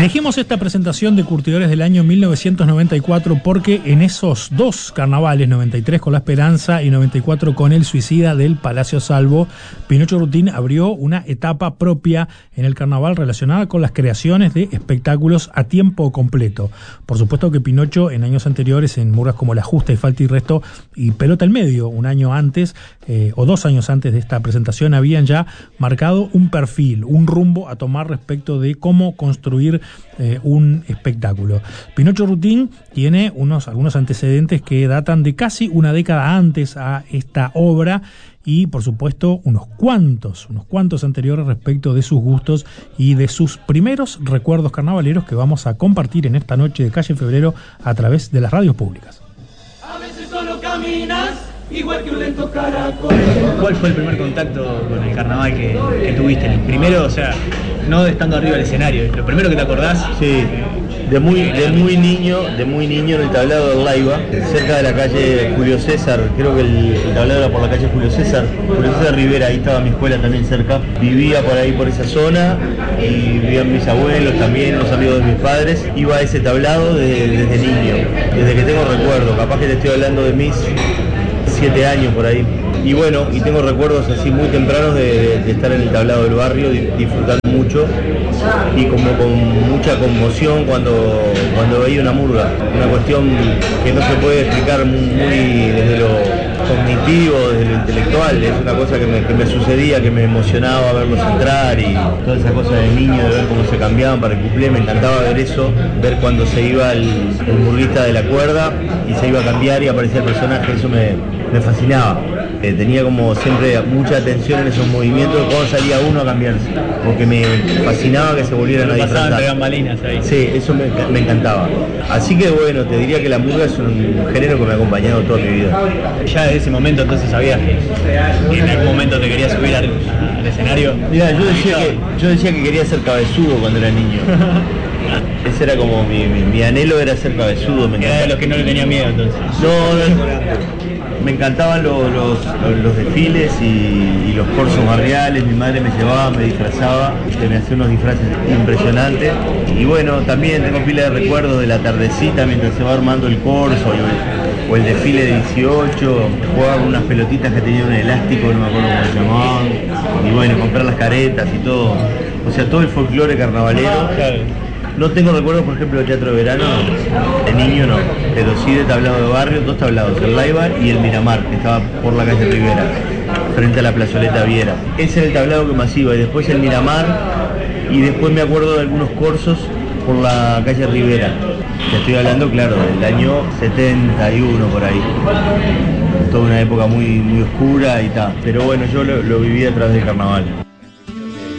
Elegimos esta presentación de Curtidores del año 1994 porque en esos dos carnavales, 93 con La Esperanza y 94 con El Suicida del Palacio Salvo, Pinocho Rutín abrió una etapa propia en el carnaval relacionada con las creaciones de espectáculos a tiempo completo. Por supuesto que Pinocho en años anteriores, en murgas como La Justa y Falta y Resto y Pelota al Medio, un año antes o 2 años antes de esta presentación, habían ya marcado un perfil, un rumbo a tomar respecto de cómo construir un espectáculo. Pinocho Rutín tiene algunos antecedentes que datan de casi una década antes a esta obra y por supuesto unos cuantos anteriores respecto de sus gustos y de sus primeros recuerdos carnavaleros que vamos a compartir en esta noche de Calle Febrero a través de las radios públicas. A veces solo caminas igual que un lento caracol. ¿Cuál fue el primer contacto con el carnaval que tuviste? El primero, o sea, no estando arriba del escenario, lo primero que te acordás. Sí, de muy niño en el tablado del Laiva, cerca de la calle Julio César. Creo que el tablado era por la calle Julio César Rivera, ahí estaba mi escuela también cerca. Vivía por ahí, por esa zona, y vivían mis abuelos también, los amigos de mis padres. Iba a ese tablado desde niño, desde que tengo recuerdo. Capaz que te estoy hablando de mis 7 años por ahí. Y bueno, y tengo recuerdos así muy tempranos de estar en el tablado del barrio, disfrutando mucho y como con mucha conmoción cuando veía una murga. Una cuestión que no se puede explicar muy desde lo cognitivo, desde lo intelectual. Es una cosa que me sucedía, que me emocionaba verlos entrar y toda esa cosa de niño, de ver cómo se cambiaban para el cuplé. Me encantaba ver eso, ver cuando se iba el murguista de la cuerda y se iba a cambiar y aparecía el personaje. Eso me fascinaba. Tenía como siempre mucha atención en esos movimientos de cuando salía uno a cambiarse, porque me fascinaba que se volvieran a disfrazar. Ahí. Sí, eso me encantaba. Así que bueno, te diría que la murga es un género que me ha acompañado toda mi vida. Ya desde ese momento entonces sabías que en algún momento te querías subir al escenario. Mira, yo decía que quería ser cabezudo cuando era niño. Ese era como mi anhelo, era ser cabezudo. Era de los que no le tenía miedo entonces. No, me encantaban los desfiles y los corsos barriales. Mi madre me llevaba, me disfrazaba, me hacía unos disfraces impresionantes. Y bueno, también tengo pila de recuerdos de la tardecita mientras se va armando el corso o el desfile de 18, jugar con unas pelotitas que tenían un elástico, no me acuerdo cómo se llamaban. Y bueno, comprar las caretas y todo. O sea, todo el folclore carnavalero. No tengo recuerdos, por ejemplo, del Teatro de Verano, de niño no, pero sí de tablado de barrio, 2 tablados, el Laiva y el Miramar, que estaba por la calle Rivera, frente a la plazoleta Viera. Ese era el tablado que más iba, y después el Miramar, y después me acuerdo de algunos corsos por la calle Rivera. Te estoy hablando, claro, del año 71 por ahí. Toda una época muy oscura y tal, pero bueno, yo lo viví a través del carnaval.